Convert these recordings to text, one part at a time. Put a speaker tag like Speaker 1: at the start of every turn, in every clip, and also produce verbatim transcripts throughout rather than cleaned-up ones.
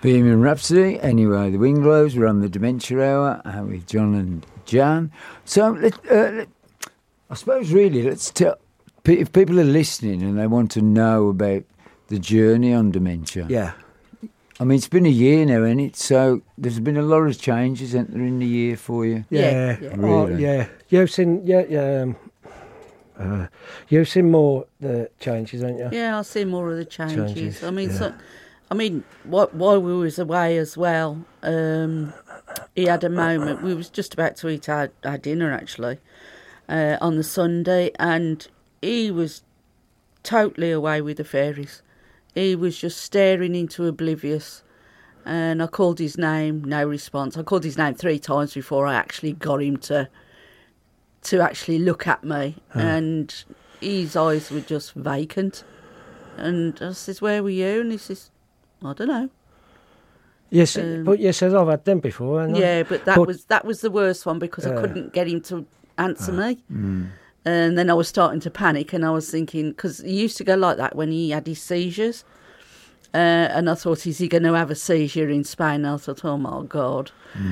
Speaker 1: Bohemian Rhapsody, anyway, the Winglows, we're on the Dementia Hour uh, with John and Jan. So, let, uh, let, I suppose really, let's tell, if people are listening and they want to know about the journey on dementia.
Speaker 2: Yeah.
Speaker 1: I mean, it's been a year now, hasn't it? So there's been a lot of changes, hasn't there, in the year for you?
Speaker 2: Yeah,
Speaker 3: yeah.
Speaker 2: really. Oh, yeah. You've seen, yeah, yeah. Um, uh, you've seen more the changes, haven't you?
Speaker 3: Yeah, I've seen more of the changes.
Speaker 2: Changes,
Speaker 3: I mean,
Speaker 2: yeah.
Speaker 3: so, I mean, wh- while we was away as well, um, he had a moment. We was just about to eat our, our dinner actually uh, on the Sunday, and he was totally away with the fairies. He was just staring into oblivious, and I called his name, no response. I called his name three times before I actually got him to to actually look at me,
Speaker 2: Huh.
Speaker 3: and his eyes were just vacant. And I says, "Where were you?" And he says, "I don't know."
Speaker 2: Yes,
Speaker 3: Um,
Speaker 2: but you said I've had them before, haven't I?
Speaker 3: Yeah, but that
Speaker 2: But-
Speaker 3: was that was the worst one because I
Speaker 2: Uh,
Speaker 3: couldn't get him to answer me.
Speaker 1: Mm.
Speaker 3: And then I was starting to panic, and I was thinking, because he used to go like that when he had his seizures. Uh, and I thought, is he going to have a seizure in Spain? And I thought, oh my God.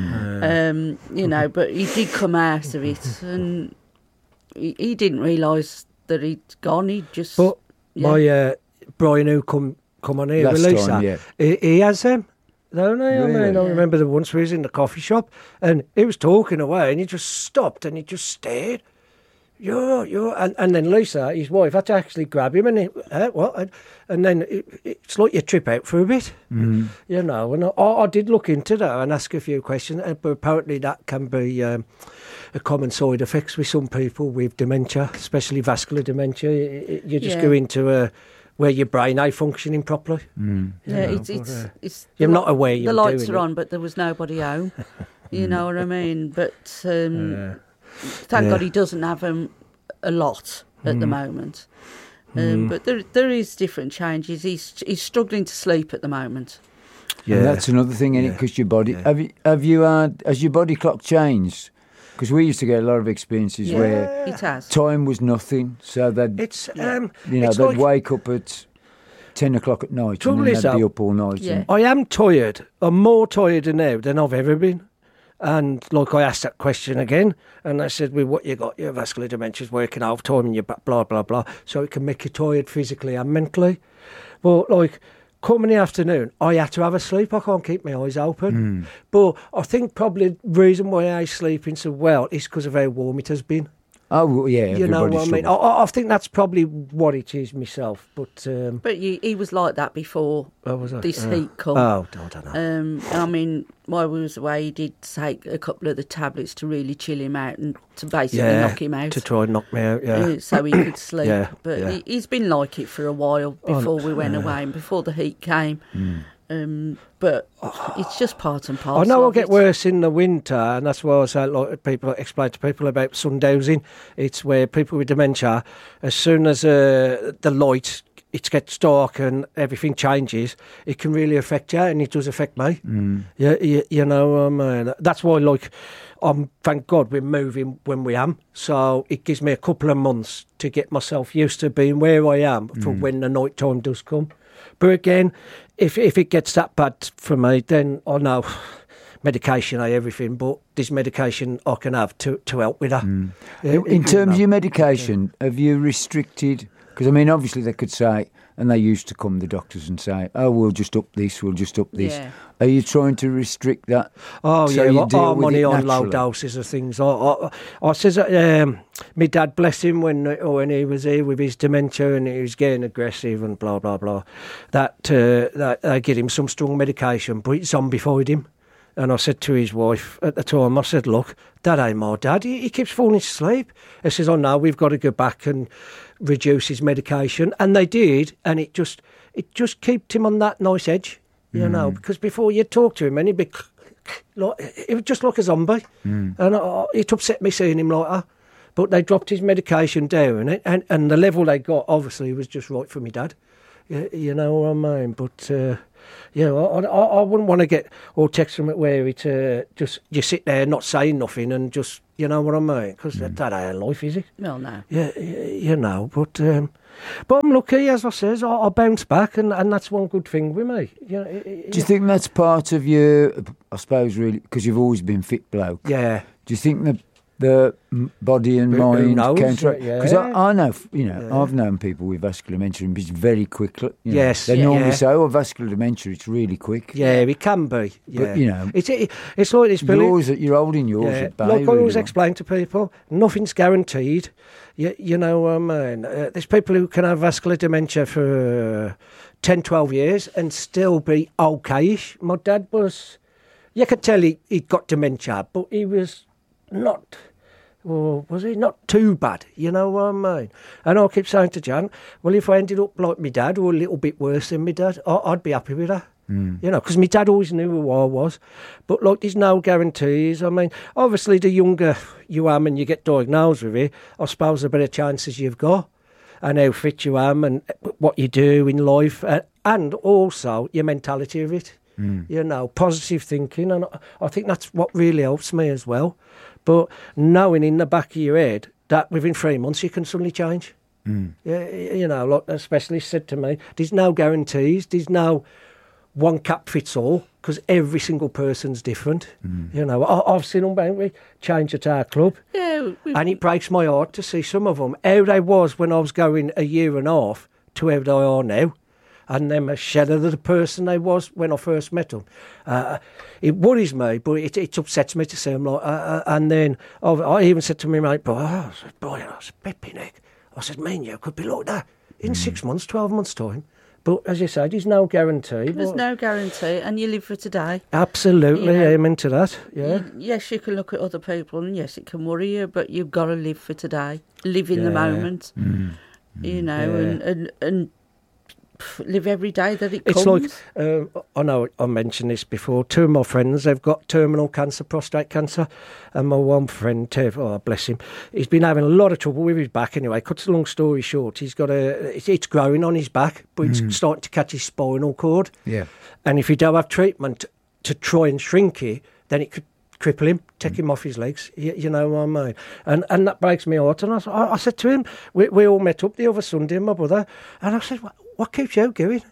Speaker 3: Um, you know, but he did come out of it, and he, he didn't realise that he'd gone. He just.
Speaker 2: But
Speaker 3: yeah.
Speaker 2: my uh, Brian who come come on here,
Speaker 1: Last
Speaker 2: with Lisa,
Speaker 1: time, yeah.
Speaker 2: he, he has them. Don't he? I mean,
Speaker 1: Really?
Speaker 2: I
Speaker 3: Yeah.
Speaker 2: remember the once we was in the coffee shop, and he was talking away, and he just stopped, and he just stared. You're, you're, and, and then Lisa, his wife, had to actually grab him, and he, uh, what? And, and then it, it's like you trip out for a bit,
Speaker 1: Mm.
Speaker 2: you know. And I, I did look into that and ask a few questions, uh, but apparently that can be um, a common side effects with some people with dementia, especially vascular dementia. You, you- you just
Speaker 3: Yeah.
Speaker 2: go into a where your brain ain't functioning properly.
Speaker 1: Mm.
Speaker 2: you
Speaker 3: Yeah,
Speaker 2: know,
Speaker 3: it's
Speaker 2: but,
Speaker 3: it's,
Speaker 2: uh,
Speaker 3: it's
Speaker 2: you're
Speaker 3: the
Speaker 2: not
Speaker 3: li-
Speaker 2: aware
Speaker 3: The
Speaker 2: you're
Speaker 3: lights
Speaker 2: doing
Speaker 3: are
Speaker 2: it.
Speaker 3: on, but there was nobody home. You know what I mean? But um,
Speaker 2: Uh,
Speaker 3: thank
Speaker 2: yeah.
Speaker 3: God he doesn't have them a lot at the moment. Um, But there there is different changes. He's he's struggling to sleep at the moment.
Speaker 2: yeah,
Speaker 1: And that's another thing, innit?
Speaker 2: Yeah.
Speaker 1: Because your body,
Speaker 2: Yeah.
Speaker 1: have you, have you had, has your body clock changed? Because we used to get a lot of experiences
Speaker 3: Yeah.
Speaker 1: where
Speaker 3: It has.
Speaker 1: time was nothing, so they'd,
Speaker 2: it's
Speaker 3: Yeah.
Speaker 2: um,
Speaker 1: you know,
Speaker 2: it's
Speaker 1: they'd
Speaker 2: like,
Speaker 1: wake up at ten o'clock at night
Speaker 2: Trouble
Speaker 1: and then
Speaker 2: is,
Speaker 1: they'd be
Speaker 2: though,
Speaker 1: up all night.
Speaker 3: Yeah.
Speaker 1: And,
Speaker 2: I am tired. I'm more tired now than I've ever been. And like I asked that question again, and I said, "Well, what you got? Your vascular dementia's working overtime, and you blah blah blah, so it can make you tired physically and mentally." But like, come in the afternoon, I had to have a sleep. I can't keep my eyes open. But I think probably the reason why I'm sleeping so well is because of how warm it has been.
Speaker 1: oh, well, yeah,
Speaker 2: You know
Speaker 1: everybody
Speaker 2: what I mean? I,
Speaker 1: struggles.
Speaker 2: I I think that's probably what it is myself. But um,
Speaker 3: But he, he was like that before
Speaker 2: what was I?
Speaker 3: this
Speaker 2: Uh,
Speaker 3: heat come.
Speaker 2: Oh, I don't know.
Speaker 3: Um, I mean, while we was away, he did take a couple of the tablets to really chill him out and to basically
Speaker 2: yeah,
Speaker 3: knock him out.
Speaker 2: to try and knock me out. Yeah.
Speaker 3: uh, so he could sleep.
Speaker 2: Yeah,
Speaker 3: but
Speaker 2: yeah.
Speaker 3: He, he's been like it for a while
Speaker 2: Oh,
Speaker 3: before we went away and before the heat came. Um, but it's just part and parcel.
Speaker 2: I know I'll
Speaker 3: of
Speaker 2: get
Speaker 3: it.
Speaker 2: worse in the winter, and that's why I say, like people explain to people about sundowsing. It's where people with dementia, as soon as uh, the light it gets dark and everything changes, it can really affect you, and it does affect me.
Speaker 1: Mm.
Speaker 2: Yeah, you, you know, um, uh, that's why, like, um, thank God we're moving when we am, so it gives me a couple of months to get myself used to being where I am for when the night time does come. But again, if if it gets that bad for me, then I know medication ain't everything, but there's medication I can have to, to help with that. Yeah,
Speaker 1: In, in
Speaker 2: you
Speaker 1: terms
Speaker 2: know.
Speaker 1: of your medication, have you restricted? Because, I mean, obviously they could say, and they used to come, the doctors, and say, oh, we'll just up this, we'll just up this.
Speaker 3: Yeah.
Speaker 1: Are you trying to restrict that?
Speaker 2: Oh,
Speaker 1: so
Speaker 2: yeah,
Speaker 1: you
Speaker 2: well,
Speaker 1: deal
Speaker 2: I'm
Speaker 1: with
Speaker 2: only
Speaker 1: it
Speaker 2: on low
Speaker 1: naturally?
Speaker 2: doses of things. I, I, I says, um, my dad, bless him, when when he was here with his dementia and he was getting aggressive and blah, blah, blah, that, uh, that they get him some strong medication, but it zombified him. And I said to his wife at the time, I said, look, that ain't my dad. He, he keeps falling asleep. He says, oh, no, we've got to go back and reduce his medication. And they did, and it just it just kept him on that nice edge, you know, because before you talk to him, and he'd be like, it was just like a zombie. And uh, it upset me seeing him like that. But they dropped his medication down, and, and, and the level they got, obviously, was just right for me dad. You, you know what I mean? But... Uh, Yeah, I, I, I wouldn't want to get all text from it where it uh, just you sit there not saying nothing and just, you know what I mean? Because that, that ain't life, is it?
Speaker 3: Well, no.
Speaker 2: Yeah, y- you know, but um, But I'm lucky, as I says, I, I bounce back, and, and that's one good thing with me. You know, it, it,
Speaker 1: Do you think that's part of your, I suppose, really, because you've always been fit bloke?
Speaker 2: Yeah.
Speaker 1: Do you think the the m- body and
Speaker 2: Who- who
Speaker 1: mind
Speaker 2: knows?
Speaker 1: counteract?
Speaker 2: Yeah.
Speaker 1: Because I, I know, f- you know,
Speaker 2: Yeah.
Speaker 1: I've known people with vascular dementia, and it's very quick. You know,
Speaker 2: Yes,
Speaker 1: they
Speaker 2: yeah.
Speaker 1: normally
Speaker 2: Yeah.
Speaker 1: say, "Oh, vascular dementia, it's really quick."
Speaker 2: Yeah, it can be. Yeah.
Speaker 1: But, you know,
Speaker 2: it's it, it's like this, Billy.
Speaker 1: yours, you're holding yours
Speaker 2: Yeah.
Speaker 1: at bay.
Speaker 2: Like I
Speaker 1: really
Speaker 2: always
Speaker 1: well.
Speaker 2: explain to people, nothing's guaranteed. You, you know, um, uh, there's people who can have vascular dementia for uh, ten, twelve years and still be okayish. My dad was, you could tell he, he'd got dementia, but he was not, or was he not too bad, you know what I mean? And I keep saying to Jan, well, if I ended up like my dad or a little bit worse than my dad, I, I'd be happy with that. Mm. You know, because my dad always knew who I was. But, look, there's no guarantees. I mean, obviously, the younger you are and you get diagnosed with it, I suppose the better chances you've got and how fit you are and what you do in life uh, and also your mentality of it. Mm. You know, positive thinking. And I think that's what really helps me as well. But knowing in the back of your head that within three months you can suddenly change. Mm. Yeah, you know, like a specialist said to me, there's no guarantees, there's no one cap fits all, because every single person's different. Mm. You know, I, I've seen them, haven't we, change at our club.
Speaker 3: Yeah. We,
Speaker 2: and it breaks my heart to see some of them, how they was when I was going a year and a half to how they are now. And them a shadow of the person they was when I first met them. Uh, it worries me, but it, it upsets me to see them. Like, uh, uh, and then I've, I even said to my mate, "Boy, oh, I said, Brian, I said, Peppy Nick, I said, me and you could be like that in mm. six months, twelve months' time." But as you said, there's no guarantee.
Speaker 3: There's
Speaker 2: but
Speaker 3: no guarantee, and you live for today.
Speaker 2: Absolutely,
Speaker 3: You know,
Speaker 2: amen to that. Yeah.
Speaker 3: Y- yes, you can look at other people, and yes, it can worry you, but you've got to live for today. Live in
Speaker 2: Yeah.
Speaker 3: the moment.
Speaker 1: Mm.
Speaker 3: You know,
Speaker 2: Yeah.
Speaker 3: and, and and pff, live every day that it
Speaker 2: It's
Speaker 3: comes.
Speaker 2: like, uh, I know I mentioned this before, two of my friends, they've got terminal cancer, prostate cancer, and my one friend, Tev, oh bless him, he's been having a lot of trouble with his back anyway. Cuts a long story short, he's got a, it's, it's growing on his back, but it's
Speaker 1: Mm.
Speaker 2: starting to catch his spinal cord.
Speaker 1: Yeah.
Speaker 2: And if you don't have treatment to try and shrink it, then it could cripple him, take him off his legs, you, you know what I mean? And and that breaks me heart. And I, I, I said to him, we, we all met up the other Sunday, my brother, and I said, what, what keeps you going?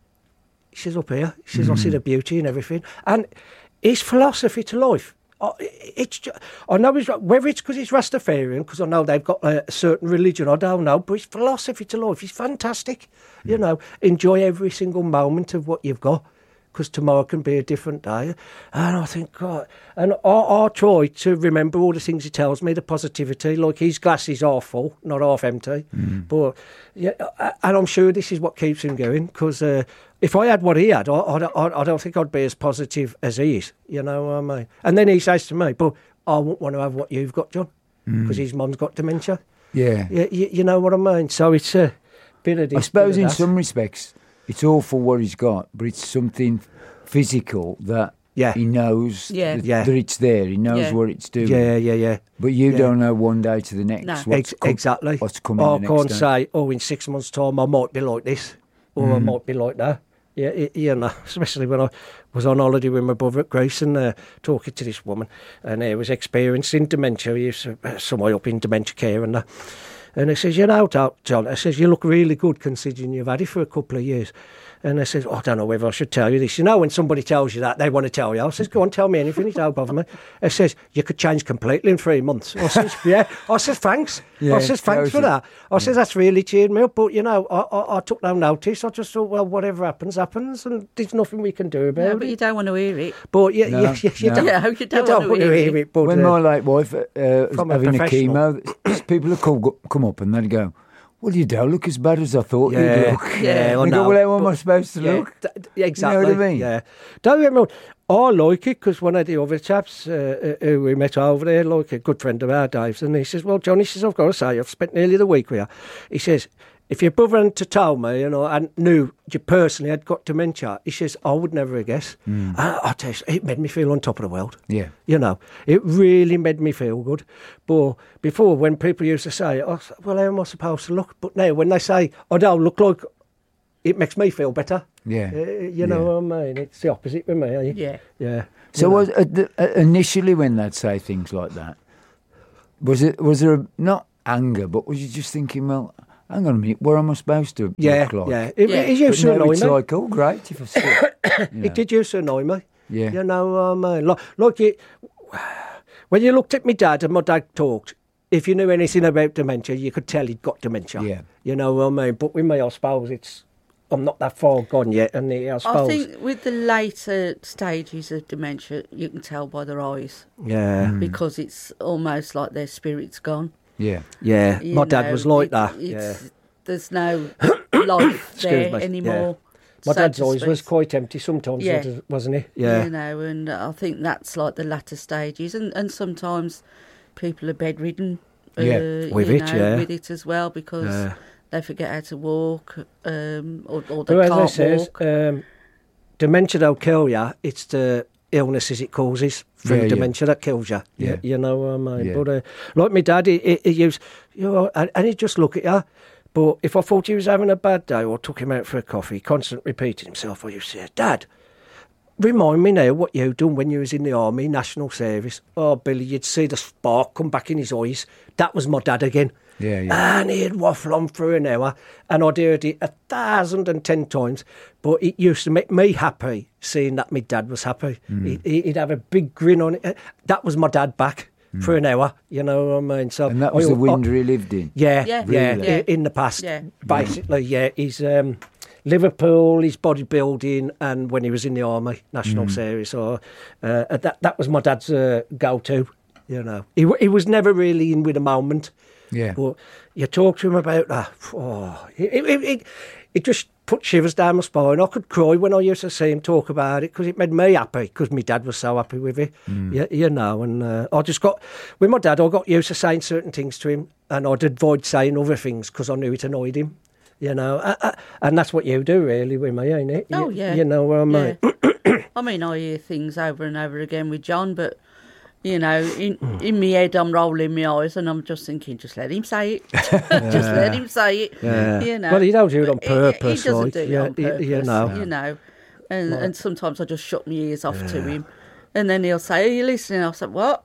Speaker 2: He says, up here. He says, mm. I see the beauty and everything. And his philosophy to life, uh, it's just, I know he's, whether it's because he's Rastafarian, because I know they've got a, a certain religion, I don't know, but his philosophy to life is fantastic. Mm. You know, enjoy every single moment of what you've got, because tomorrow can be a different day. And I think, God, and I, I try to remember all the things he tells me, the positivity, like his glass is half full, not half empty. Mm. But, yeah, and I'm sure this is what keeps him going, because uh, if I had what he had, I, I, I don't think I'd be as positive as he is, you know what I mean? And then he says to me, but I wouldn't want to have what you've got, John, because mm. his mum's got dementia.
Speaker 1: Yeah.
Speaker 2: You, you, you know what I mean? So it's a bit of this,
Speaker 1: I suppose
Speaker 2: bit of
Speaker 1: in
Speaker 2: that.
Speaker 1: some respects, it's awful what he's got, but it's something physical that
Speaker 2: yeah.
Speaker 1: he knows
Speaker 3: Yeah.
Speaker 1: that,
Speaker 2: Yeah.
Speaker 1: that it's there. He knows
Speaker 3: Yeah.
Speaker 1: what it's doing.
Speaker 2: Yeah, yeah, yeah.
Speaker 1: But you
Speaker 2: Yeah.
Speaker 1: don't know one day to the next
Speaker 3: No.
Speaker 1: what's
Speaker 2: Ex-
Speaker 1: com-
Speaker 2: exactly.
Speaker 1: what's coming
Speaker 2: I
Speaker 1: the next
Speaker 2: can't
Speaker 1: day.
Speaker 2: say, oh, in six months' time I might be like this, or I
Speaker 1: Mm.
Speaker 2: might be like that. Yeah, it, you know, especially when I was on holiday with my brother at Greece and uh, talking to this woman, and he was experiencing dementia. He was uh, somewhere up in dementia care and that. And he says, you know, John, I says, you look really good considering you've had it for a couple of years. And I says, oh, I don't know whether I should tell you this. You know, when somebody tells you that, they want to tell you. I says, go on, tell me anything. It don't bother me. I says, you could change completely in three months. I says, yeah. I says, thanks.
Speaker 1: Yeah,
Speaker 2: I says, thanks for
Speaker 1: totally.
Speaker 2: that. I says, that's really cheered me up. But, you know, I, I, I took no notice. I just thought, well, whatever happens, happens. And there's nothing we can do about
Speaker 3: No,
Speaker 2: it.
Speaker 3: but you don't want to hear it.
Speaker 2: But, yeah,
Speaker 1: No,
Speaker 2: yeah, yeah, you
Speaker 1: no.
Speaker 2: don't,
Speaker 3: Yeah, you
Speaker 2: you
Speaker 3: don't
Speaker 2: don't
Speaker 3: want to hear it.
Speaker 2: But,
Speaker 1: When
Speaker 2: uh,
Speaker 1: my late wife uh, was
Speaker 2: from a
Speaker 1: having a
Speaker 2: professional.
Speaker 1: chemo, people would come, come up and they'd go, well, you don't look as bad as I thought
Speaker 2: Yeah,
Speaker 1: you'd look.
Speaker 2: yeah, I
Speaker 1: And I go,
Speaker 2: know,
Speaker 1: well, how am I
Speaker 2: but-
Speaker 1: supposed to
Speaker 2: yeah,
Speaker 1: look?
Speaker 2: th- th- exactly.
Speaker 1: You know what I mean?
Speaker 2: Yeah. Don't get me wrong. I like it because one of the other chaps uh, uh, who we met over there, like a good friend of our Dave's, and he says, well, John, he says, I've got to say, I've spent nearly the week with you. He says, if your brother hadn't to tell me, you know, and knew you personally had got dementia, he says, I would never have guessed.
Speaker 1: Mm.
Speaker 2: And I tell you, it made me feel on top of the world.
Speaker 1: Yeah.
Speaker 2: You know, it really made me feel good. But before, when people used to say, oh, well, how am I supposed to look? But now, when they say, I don't look like, it makes me feel better.
Speaker 1: Yeah.
Speaker 2: Uh, you know
Speaker 1: Yeah.
Speaker 2: what I mean? It's the opposite with me. Eh?
Speaker 3: Yeah.
Speaker 2: Yeah.
Speaker 1: So
Speaker 2: You know.
Speaker 1: was uh, the, uh, initially when they'd say things like that, was it was there a, not anger, but was you just thinking, well, hang on a minute, what am I supposed to
Speaker 2: Yeah,
Speaker 1: look like?
Speaker 2: yeah. It,
Speaker 3: Yeah.
Speaker 2: it
Speaker 1: But
Speaker 2: used to
Speaker 1: now
Speaker 2: annoy
Speaker 1: it's
Speaker 2: me.
Speaker 1: like, oh, great, if I sit. you know.
Speaker 2: It did used to annoy me.
Speaker 1: Yeah.
Speaker 2: You know, um, uh, like, like it, when you looked at my dad and my dad talked, if you knew anything about dementia, you could tell he'd got dementia.
Speaker 1: Yeah.
Speaker 2: You know what I mean? But with me, I suppose it's, I'm not that far gone yet. And I
Speaker 3: I
Speaker 2: suppose.
Speaker 3: think with the later stages of dementia, you can tell by their eyes
Speaker 2: Yeah.
Speaker 3: because it's almost like their spirit's gone.
Speaker 1: Yeah.
Speaker 2: Yeah.
Speaker 3: You
Speaker 2: My dad
Speaker 3: know,
Speaker 2: was like
Speaker 3: it-
Speaker 2: that.
Speaker 3: it's-
Speaker 2: Yeah.
Speaker 3: There's no life
Speaker 2: Excuse
Speaker 3: there
Speaker 2: me,
Speaker 3: anymore.
Speaker 2: My
Speaker 3: so
Speaker 2: dad's
Speaker 3: to
Speaker 2: eyes was
Speaker 3: speak.
Speaker 2: quite empty sometimes,
Speaker 3: Yeah.
Speaker 2: wasn't he? Yeah.
Speaker 3: You know, and I think that's like the latter stages, and, and sometimes people are bedridden.
Speaker 1: Yeah,
Speaker 3: uh,
Speaker 2: with
Speaker 3: you
Speaker 2: it,
Speaker 3: know,
Speaker 2: yeah.
Speaker 3: with it as well because
Speaker 2: Yeah.
Speaker 3: they forget how to walk, um, or, or they
Speaker 2: But as I
Speaker 3: can't
Speaker 2: says,
Speaker 3: walk.
Speaker 2: um, dementia don't kill you. It's the illnesses it causes from
Speaker 1: Yeah, yeah.
Speaker 2: dementia that kills you.
Speaker 1: Yeah.
Speaker 2: You, you know what I mean?
Speaker 1: Yeah.
Speaker 2: But uh, like my dad, he, he, he used, you know, and, and he'd just look at you. But if I thought he was having a bad day or took him out for a coffee, he constantly repeated himself, I used to say, Dad, remind me now what you done when you was in the army, national service. Oh, Billy, you'd see the spark come back in his eyes. That was my dad again.
Speaker 1: Yeah, yeah.
Speaker 2: And he'd waffle on through an hour, and I'd heard it a thousand and ten times, but it used to make me happy seeing that my dad was happy.
Speaker 1: Mm.
Speaker 2: He, he'd have a big grin on it. That was my dad back for an hour, you know what I mean? So
Speaker 1: Mm. And that was
Speaker 2: I-
Speaker 1: the
Speaker 2: I-
Speaker 1: window he lived in.
Speaker 2: yeah,
Speaker 3: Yeah.
Speaker 2: yeah,
Speaker 1: Really?
Speaker 2: i- in the past,
Speaker 3: Yeah.
Speaker 2: basically, yeah. He's um, Liverpool, he's bodybuilding, and when he was in the army, national service, or uh, that that was my dad's uh, go-to. You know, he w- he was never really in with a moment.
Speaker 1: Yeah.
Speaker 2: But you talk to him about that, oh, it, it, it, it just put shivers down my spine. I could cry when I used to see him talk about it because it made me happy because my dad was so happy with it. You, you know, and uh, I just got, with my dad, I got used to saying certain things to him and I'd avoid saying other things because I knew it annoyed him. You know, uh, uh, and that's what you do really with me, ain't it?
Speaker 3: Oh,
Speaker 2: You-
Speaker 3: yeah.
Speaker 2: You know what I mean?
Speaker 3: Yeah. I mean, I hear things over and over again with John, but, you know, in, in my head, I'm rolling my eyes and I'm just thinking, just let him say it. just let him say it.
Speaker 2: Yeah.
Speaker 3: You know.
Speaker 2: Well, he don't do it on
Speaker 3: But he- He,
Speaker 2: purpose,
Speaker 3: doesn't
Speaker 2: like,
Speaker 3: do it
Speaker 2: yeah,
Speaker 3: on
Speaker 2: he-
Speaker 3: purpose,
Speaker 2: you know.
Speaker 3: you know. And, and sometimes I just shut my ears off to him. And then he'll say, are you listening? I'll say, what?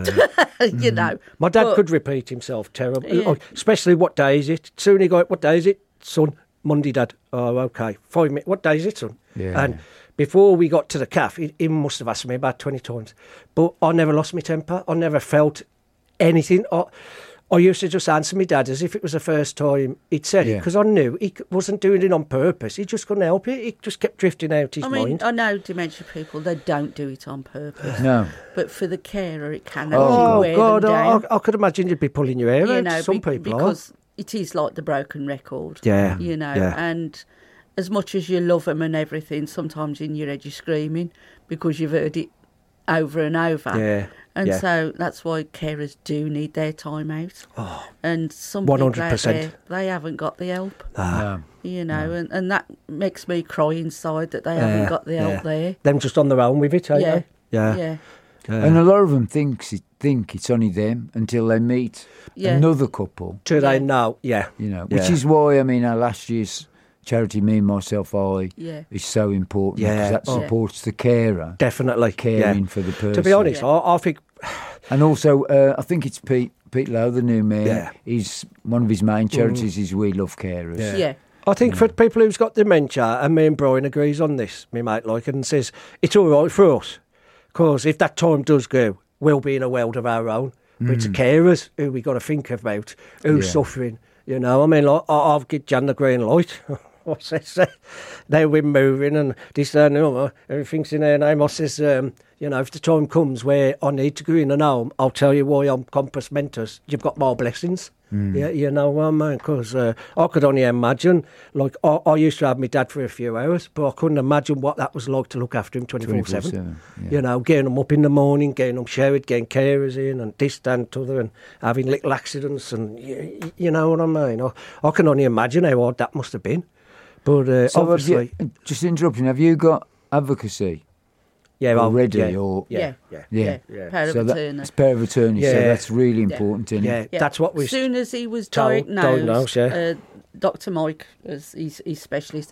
Speaker 3: you know.
Speaker 2: My dad
Speaker 3: But-
Speaker 2: could repeat himself terrible,
Speaker 3: Yeah.
Speaker 2: Oh, especially what day is it? Soon he got, what day is it, son? Monday, Dad. Oh, okay. Five minutes. What day is it, son?
Speaker 1: Yeah.
Speaker 2: And before we got to the calf, he, he must have asked me about twenty times. But I never lost my temper. I never felt anything. I, I used to just answer my dad as if it was the first time he'd said it
Speaker 1: Yeah.
Speaker 2: because I knew he c- wasn't doing it on purpose. He just couldn't help it. He just kept drifting out his
Speaker 3: I mean,
Speaker 2: mind.
Speaker 3: I know dementia people, they don't do it on purpose.
Speaker 1: No.
Speaker 3: But for the carer, it can
Speaker 1: Oh,
Speaker 3: actually
Speaker 2: Oh,
Speaker 3: wear
Speaker 2: God,
Speaker 3: them
Speaker 2: I,
Speaker 3: down.
Speaker 2: I could imagine you'd be pulling your hair
Speaker 3: you
Speaker 2: out.
Speaker 3: know,
Speaker 2: Some
Speaker 3: be-
Speaker 2: people are.
Speaker 3: because it is like the broken record.
Speaker 2: Yeah,
Speaker 3: You know,
Speaker 2: yeah.
Speaker 3: and as much as you love them and everything, sometimes in your head you're screaming because you've heard it over and over.
Speaker 2: Yeah,
Speaker 3: And
Speaker 2: yeah.
Speaker 3: so that's why carers do need their time out.
Speaker 2: Oh,
Speaker 3: And some
Speaker 2: one
Speaker 3: people
Speaker 2: hundred
Speaker 3: out
Speaker 2: percent.
Speaker 3: there, they haven't got the help.
Speaker 2: nah.
Speaker 1: No.
Speaker 3: You know, and, and that makes me cry inside that they haven't
Speaker 2: Yeah,
Speaker 3: got the
Speaker 2: yeah.
Speaker 3: help there.
Speaker 2: Them just on their own with it, ain't
Speaker 3: Yeah.
Speaker 2: they? Yeah.
Speaker 3: Yeah.
Speaker 2: Yeah.
Speaker 1: And a lot of them thinks it, think it's only them until they meet
Speaker 3: Yeah.
Speaker 1: another couple,
Speaker 2: Do they
Speaker 3: Yeah.
Speaker 2: know? Yeah.
Speaker 1: you know, which
Speaker 2: Yeah.
Speaker 1: is why, I mean, our last year's charity, Me, Myself, I,
Speaker 3: Yeah.
Speaker 1: is so important
Speaker 2: Yeah.
Speaker 1: because that
Speaker 2: Oh.
Speaker 1: supports the carer
Speaker 2: Definitely.
Speaker 1: caring
Speaker 2: Yeah.
Speaker 1: for the person.
Speaker 2: To be honest,
Speaker 3: Yeah.
Speaker 2: I, I think
Speaker 1: And also, uh, I think it's Pete Pete Lowe, the new mayor.
Speaker 2: Yeah.
Speaker 1: He's one of his main charities is We Love Carers.
Speaker 2: Yeah.
Speaker 3: Yeah.
Speaker 2: I think for people who's got dementia, and me and Brian agrees on this, me mate like it, and says it's all right for us, because if that time does go, we'll be in a world of our own. But it's the carers who we got to think about, who's
Speaker 1: Yeah.
Speaker 2: suffering. You know, I mean, like, I- I've given Jan the green light. I says, uh, they were moving and this and that, everything's in their name. I says, um, you know, if the time comes where I need to go in and home, I'll tell you why I'm compos mentis. You've got more blessings. Yeah, you know what I mean? Because uh, I could only imagine, like, I, I used to have my dad for a few hours, but I couldn't imagine what that was like to look after him twenty-four seven.
Speaker 1: twenty-four seven, yeah.
Speaker 2: You know, getting them up in the morning, getting them showered, getting carers in, and this, that, and t'other, and having little accidents, and you, you know what I mean? I, I can only imagine how hard that must have been. But uh,
Speaker 1: So have
Speaker 2: obviously,
Speaker 1: you, just interrupting, have you got advocacy
Speaker 2: yeah, well,
Speaker 1: already?
Speaker 2: yeah,
Speaker 1: or
Speaker 2: yeah,
Speaker 3: Yeah.
Speaker 2: yeah,
Speaker 1: Yeah.
Speaker 2: yeah.
Speaker 3: Power
Speaker 1: so
Speaker 3: of
Speaker 1: that-
Speaker 3: attorney.
Speaker 1: it's power of attorney, so
Speaker 2: Yeah.
Speaker 1: that's really important, isn't
Speaker 2: yeah,
Speaker 1: it?
Speaker 3: Yeah.
Speaker 2: that's what we.
Speaker 3: As soon as he was
Speaker 2: told-
Speaker 3: diagnosed,
Speaker 2: diagnosed, yeah.
Speaker 3: uh, Doctor Mike, as his, his specialist,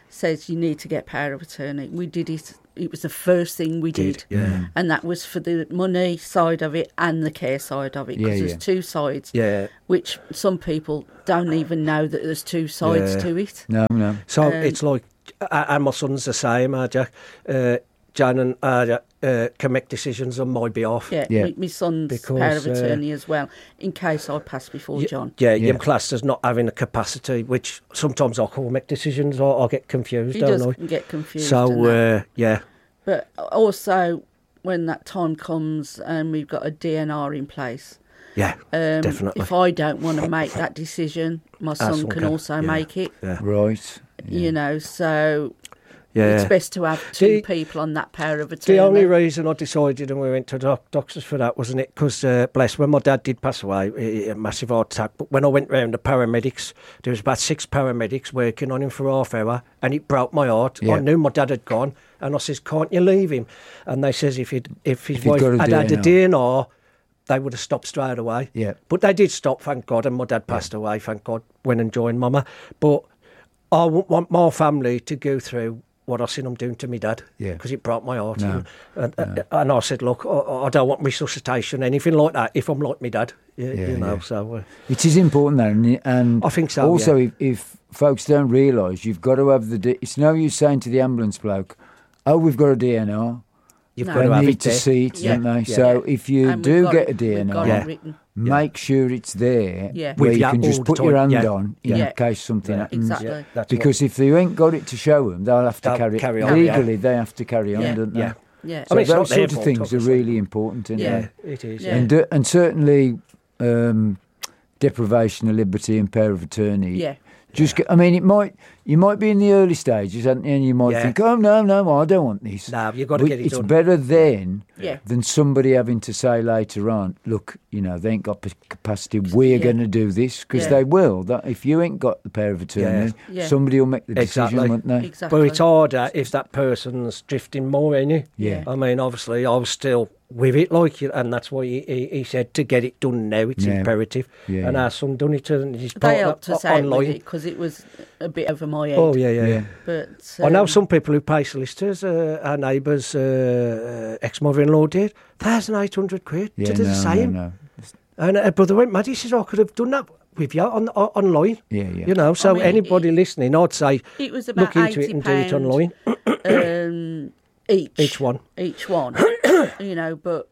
Speaker 3: says you need to get power of attorney. We did it. It was the first thing we did.
Speaker 2: Did, yeah.
Speaker 3: And that was for the money side of it and the care side of it. Because
Speaker 1: Yeah,
Speaker 3: there's
Speaker 1: yeah.
Speaker 3: two sides,
Speaker 2: Yeah.
Speaker 3: which some people don't even know that there's two sides
Speaker 2: Yeah.
Speaker 3: to it.
Speaker 1: No, no.
Speaker 2: So
Speaker 3: Um,
Speaker 2: it's like, uh, and my son's the same, uh, Jack. Uh, Jan and uh, uh, can make decisions on my behalf.
Speaker 3: Yeah,
Speaker 1: Yeah.
Speaker 3: My, my son's
Speaker 2: Because,
Speaker 3: power of
Speaker 2: uh,
Speaker 3: attorney as well, in case I pass before
Speaker 2: Y-
Speaker 3: John.
Speaker 2: Yeah,
Speaker 1: Yeah.
Speaker 2: you're classed as not having a capacity, which sometimes I call make decisions or I get confused,
Speaker 3: He
Speaker 2: don't
Speaker 3: does
Speaker 2: I?
Speaker 3: get confused.
Speaker 2: So,
Speaker 3: and that.
Speaker 2: uh, yeah,
Speaker 3: But also, when that time comes and we've got a D N R in place,
Speaker 2: yeah,
Speaker 3: um,
Speaker 2: definitely.
Speaker 3: if I don't want to make that decision, my son
Speaker 2: son
Speaker 3: can
Speaker 2: can,
Speaker 3: also
Speaker 2: yeah.
Speaker 3: make it.
Speaker 2: yeah,
Speaker 1: Right. Yeah.
Speaker 3: You know, so
Speaker 2: yeah.
Speaker 3: it's best to have two
Speaker 2: The-
Speaker 3: people on that power of attorney.
Speaker 2: The only reason I decided and we went to doc- doctors for that, wasn't it? Because, uh, bless, when my dad did pass away, he- he- a massive heart attack, but when I went round the paramedics, there was about six paramedics working on him for half hour, and it broke my heart.
Speaker 1: Yeah.
Speaker 2: I knew my dad had gone, and I says, can't you leave him? And they says if, he'd, if his
Speaker 1: If he'd
Speaker 2: wife
Speaker 1: got a
Speaker 2: had had a
Speaker 1: D N R.
Speaker 2: D N R, they would have stopped straight away.
Speaker 1: Yeah.
Speaker 2: But they did stop, thank God, and my dad passed away, thank God, went and joined Mama. But I wouldn't want my family to go through what I seen them doing to me dad,
Speaker 1: Yeah.
Speaker 2: because it broke my heart.
Speaker 1: No.
Speaker 2: And, and, and I said, look, I, I don't want resuscitation, anything like that, if I'm like me dad, you,
Speaker 1: Yeah,
Speaker 2: you know,
Speaker 1: yeah.
Speaker 2: so... Uh,
Speaker 1: It is important, though, and, and
Speaker 2: I think so,
Speaker 1: also,
Speaker 2: yeah.
Speaker 1: if, if folks don't realise, you've got to have the. D- it's no use saying to the ambulance bloke, "Oh, we've got a D N R."
Speaker 2: you've
Speaker 3: No.
Speaker 2: got
Speaker 1: They
Speaker 2: to have
Speaker 1: need
Speaker 2: it
Speaker 1: to
Speaker 2: there.
Speaker 1: see it,
Speaker 3: Yeah.
Speaker 1: don't they?
Speaker 2: Yeah.
Speaker 1: So if you
Speaker 3: And we've
Speaker 1: do
Speaker 3: got
Speaker 1: get
Speaker 3: it-
Speaker 1: a D N
Speaker 3: we've
Speaker 1: R,
Speaker 3: got
Speaker 2: Yeah.
Speaker 3: it written.
Speaker 1: make sure it's there,
Speaker 3: Yeah.
Speaker 1: where
Speaker 2: With
Speaker 1: you
Speaker 2: you
Speaker 1: can
Speaker 2: all
Speaker 1: just
Speaker 2: the
Speaker 1: put your
Speaker 2: time.
Speaker 1: hand
Speaker 2: Yeah.
Speaker 1: on in
Speaker 3: Yeah.
Speaker 1: case something
Speaker 2: Yeah.
Speaker 1: happens.
Speaker 3: Exactly.
Speaker 2: Yeah, that's
Speaker 1: Because if they ain't got it to show them, they'll have to
Speaker 2: They'll
Speaker 1: carry,
Speaker 2: carry
Speaker 1: it.
Speaker 2: on,
Speaker 1: Legally,
Speaker 3: yeah.
Speaker 1: they have to carry on,
Speaker 3: Yeah.
Speaker 1: don't they?
Speaker 2: Yeah.
Speaker 3: Yeah.
Speaker 1: So
Speaker 2: I mean, it's
Speaker 1: those
Speaker 2: not their
Speaker 1: sort of
Speaker 2: fault,
Speaker 1: things are
Speaker 2: obviously.
Speaker 1: really important, isn't
Speaker 3: Yeah.
Speaker 1: they?
Speaker 2: Yeah, it is.
Speaker 3: Yeah.
Speaker 2: Yeah.
Speaker 1: And, uh, and certainly um, deprivation of liberty and power of attorney.
Speaker 3: Yeah.
Speaker 1: Just, get, I mean, it might you might be in the early stages, and and you might
Speaker 2: Yeah.
Speaker 1: think, oh no, no, I don't want this.
Speaker 2: No, you've got to
Speaker 1: But
Speaker 2: get it
Speaker 1: it's
Speaker 2: done.
Speaker 1: better then
Speaker 3: Yeah.
Speaker 1: than somebody having to say later on, look, you know, they ain't got the capacity. We're
Speaker 3: Yeah.
Speaker 1: going to do this because
Speaker 3: Yeah.
Speaker 1: they will. That if you ain't got the power of attorney,
Speaker 3: Yeah.
Speaker 1: somebody will make the decision,
Speaker 2: Exactly.
Speaker 1: won't they?
Speaker 3: Exactly.
Speaker 2: But it's harder if that person's drifting more, ain't it?
Speaker 1: Yeah.
Speaker 2: I mean, obviously, I was still with it, like, and that's why he, he, he said to get it done now. It's
Speaker 1: Yeah.
Speaker 2: imperative.
Speaker 1: Yeah,
Speaker 2: and
Speaker 1: yeah.
Speaker 2: our son done it, and he's
Speaker 3: They
Speaker 2: brought
Speaker 3: helped
Speaker 2: that
Speaker 3: us out with
Speaker 2: online.
Speaker 3: it because it was a bit over my head.
Speaker 2: Oh yeah, yeah.
Speaker 1: Yeah.
Speaker 3: But
Speaker 2: I know
Speaker 3: um,
Speaker 2: some people who pay solicitors. Uh, our neighbour's uh, uh, ex-mother-in-law did thousand eight hundred quid
Speaker 1: Yeah,
Speaker 2: to do
Speaker 1: no,
Speaker 2: the same.
Speaker 1: no, no.
Speaker 2: And uh, brother went mad. He says, "I could have done that with you on, on online."
Speaker 1: Yeah, yeah.
Speaker 2: You know, so
Speaker 3: I mean,
Speaker 2: anybody
Speaker 3: it-
Speaker 2: listening, I'd say
Speaker 3: it was about
Speaker 2: look into it
Speaker 3: eighty
Speaker 2: and do it
Speaker 3: pound,
Speaker 2: online.
Speaker 3: um, each.
Speaker 2: Each one.
Speaker 3: Each one. You know, but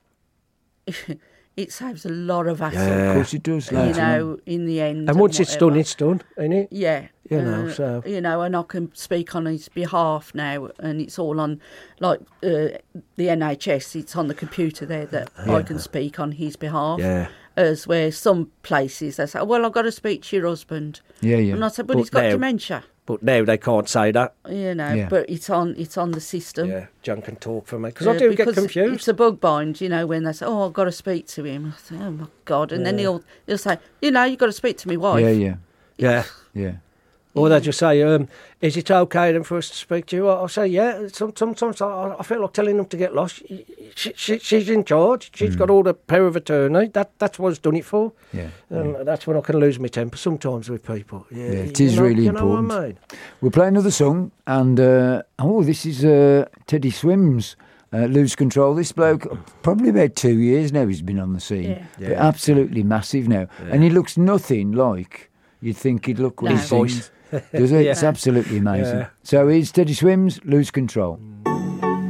Speaker 3: it saves a lot of hassle.
Speaker 1: Of course it does.
Speaker 3: You
Speaker 1: later on.
Speaker 3: know, in the end.
Speaker 2: And once it's done,
Speaker 3: whatever.
Speaker 2: it's done, ain't it?
Speaker 3: Yeah.
Speaker 2: You know,
Speaker 3: uh,
Speaker 2: so-
Speaker 3: You know, and I can speak on his behalf now, and it's all on, like, uh, the N H S, it's on the computer there that I can speak on his behalf.
Speaker 2: Yeah.
Speaker 3: As where some places they say, well, I've got to speak to your husband.
Speaker 1: Yeah, yeah.
Speaker 3: And I said, but,
Speaker 2: But
Speaker 3: he's got
Speaker 2: now-
Speaker 3: dementia.
Speaker 2: But now they can't say that.
Speaker 3: You know,
Speaker 1: Yeah.
Speaker 3: but it's on it's on the system.
Speaker 2: Yeah, John can talk for me because
Speaker 3: Uh,
Speaker 2: I do get
Speaker 3: because
Speaker 2: confused.
Speaker 3: It's a bug bind, you know, when they say, "Oh, I've got to speak to him." I say, "Oh my God!" And then
Speaker 2: Yeah.
Speaker 3: he'll he'll say, "You know, you've got to speak to my wife."
Speaker 1: Yeah, yeah,
Speaker 2: Yeah.
Speaker 1: yeah.
Speaker 2: Or they just say, um, "Is it okay then for us to speak to you?" I'll say, "Yeah." Some, sometimes I, I feel like telling them to get lost. She, she, she's in charge. She's got all the power of attorney. That that's what I've done it for.
Speaker 1: Yeah,
Speaker 2: And that's when I can lose my temper sometimes with people. Yeah,
Speaker 1: Yeah, it
Speaker 2: you
Speaker 1: is
Speaker 2: know-
Speaker 1: really
Speaker 2: you know what I
Speaker 1: important.
Speaker 2: mean?
Speaker 1: We'll play another song, and uh, oh, this is uh, Teddy Swims. Uh, Lose Control. This bloke, probably about two years now, he's been on the scene.
Speaker 3: Yeah.
Speaker 1: But
Speaker 2: Yeah.
Speaker 1: absolutely massive now, and he looks nothing like you'd think he'd look when
Speaker 3: No.
Speaker 1: he
Speaker 3: His
Speaker 1: sings. Does it?
Speaker 2: Yeah.
Speaker 1: It's absolutely amazing.
Speaker 2: Yeah.
Speaker 1: So here's Teddy Swims, Lose Control.